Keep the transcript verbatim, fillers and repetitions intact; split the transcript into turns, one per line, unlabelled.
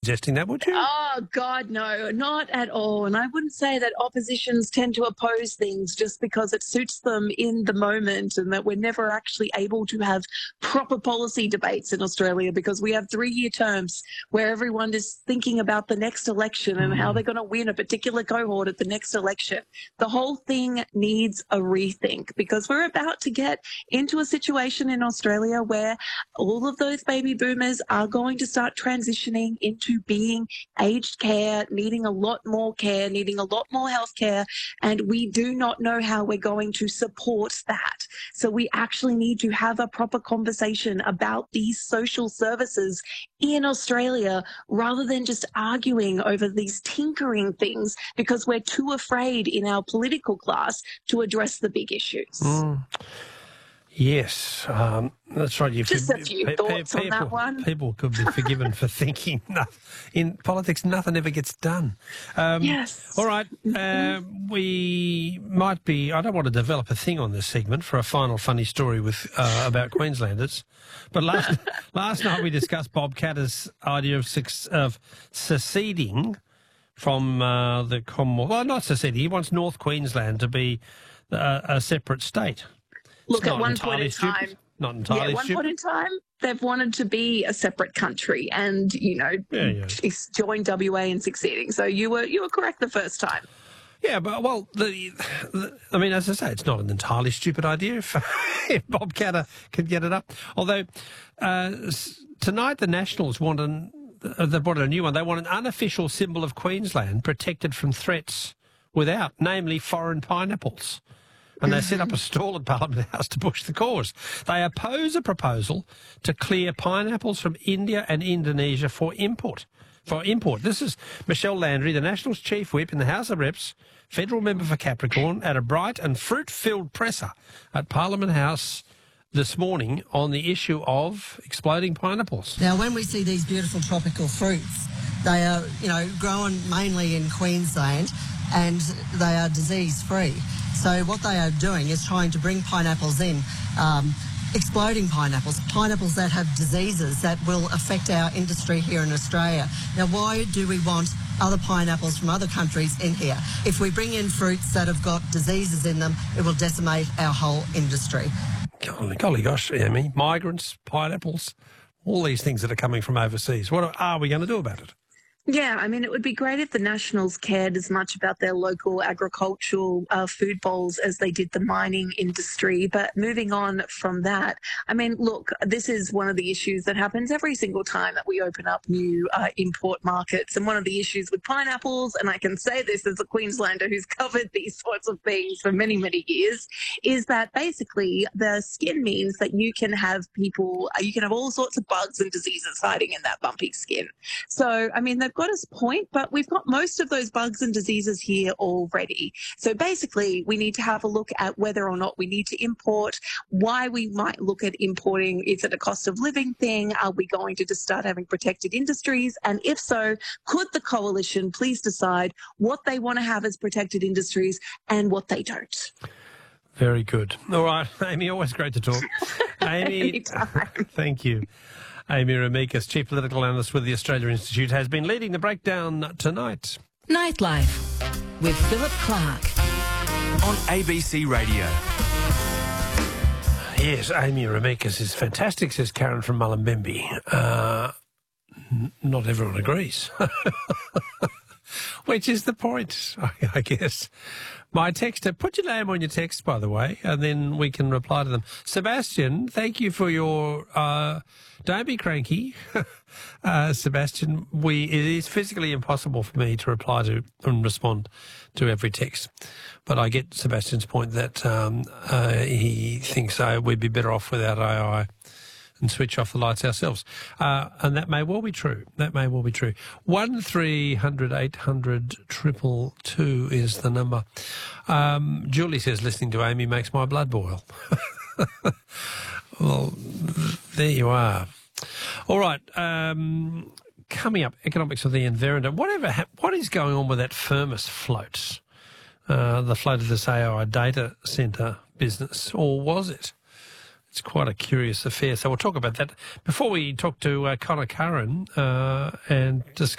suggesting that, would you?
Oh, God, no, not at all. And I wouldn't say that oppositions tend to oppose things just because it suits them in the moment and that we're never actually able to have proper policy debates in Australia because we have three-year terms where everyone is thinking about the next election and mm. how they're going to win a particular cohort at the next election. The whole thing needs a rethink because we're about to get into a situation in Australia where all of those baby boomers are going to start transitioning into being aged care, needing a lot more care, needing a lot more health care, and we do not know how we're going to support that. So we actually need to have a proper conversation about these social services in Australia rather than just arguing over these tinkering things because we're too afraid in our political class to address the big issues.
Mm. Yes, um, that's right. You
Just
could,
a few
pe-
thoughts
pe-
on
people,
that one.
People could be forgiven for thinking no, in politics nothing ever gets done. Um,
yes.
All right. Uh, we might be, I don't want to develop a thing on this segment for a final funny story with uh, about Queenslanders, but last last night we discussed Bob Katter's idea of, of seceding from uh, the Commonwealth. Well, not seceding. He wants North Queensland to be a, a separate state.
Look, at one point in time,
stupid. Not entirely
yeah, at one
stupid.
point in time, they've wanted to be a separate country and, you know,
yeah, yeah.
join W A in succeeding. So you were you were correct the first time.
Yeah, but, well, the, the, I mean, as I say, it's not an entirely stupid idea if, if Bob Katter could get it up. Although uh, tonight the Nationals want an, uh, they brought a new one. They want an unofficial symbol of Queensland protected from threats without, namely foreign pineapples. And they set up a stall at Parliament House to push the cause. They oppose a proposal to clear pineapples from India and Indonesia for import. For import. This is Michelle Landry, the Nationals chief whip in the House of Reps, federal member for Capricorn, at a bright and fruit-filled presser at Parliament House this morning on the issue of exploding pineapples.
Now, when we see these beautiful tropical fruits, they are, you know, grown mainly in Queensland and they are disease-free. So what they are doing is trying to bring pineapples in, um, exploding pineapples, pineapples that have diseases that will affect our industry here in Australia. Now, why do we want other pineapples from other countries in here? If we bring in fruits that have got diseases in them, it will decimate our whole industry.
Golly, golly gosh, Amy, migrants, pineapples, all these things that are coming from overseas. What are we going to do about it?
Yeah, I mean, it would be great if the Nationals cared as much about their local agricultural uh, food bowls as they did the mining industry. But moving on from that, I mean, look, this is one of the issues that happens every single time that we open up new uh, import markets. And one of the issues with pineapples, and I can say this as a Queenslander who's covered these sorts of things for many, many years, is that basically the skin means that you can have people, you can have all sorts of bugs and diseases hiding in that bumpy skin. So, I mean, they've got us point, but we've got most of those bugs and diseases here already. So basically, we need to have a look at whether or not we need to import, why we might look at importing. Is it a cost of living thing? Are we going to just start having protected industries? And if so, could the coalition please decide what they want to have as protected industries and what they don't?
Very good. All right, Amy, always great to talk. Amy, thank you. Amy Remeikis, Chief Political Analyst with the Australia Institute, has been leading the breakdown tonight.
Nightlife with Philip Clark
on A B C Radio.
Yes, Amy Remeikis is fantastic, says Karen from Mullumbimby. Uh, n- not everyone agrees. Which is the point, I, I guess. My texter, put your name on your text, by the way, and then we can reply to them. Sebastian, thank you for your... Uh, don't be cranky, uh, Sebastian. We It is physically impossible for me to reply to and respond to every text. But I get Sebastian's point that um, uh, he thinks uh, we'd be better off without A I and switch off the lights ourselves. Uh, and that may well be true. That may well be true. one three hundred eight hundred two two two is the number. Um, Julie says, listening to Amy makes my blood boil. Well, there you are. All right. Um, coming up, economics of the environment. Whatever, ha- what is going on with that Firmus float? Uh, the float of this A I data centre business, or was it? It's quite a curious affair. So we'll talk about that. Before we talk to uh, Connor Curran uh, and discuss